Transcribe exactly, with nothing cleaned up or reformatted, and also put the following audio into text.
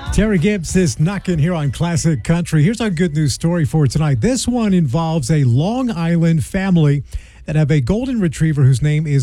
Terry Gibbs is knocking here on Classic Country. Here's our good news story for tonight. This one involves a Long Island family that have a golden retriever whose name is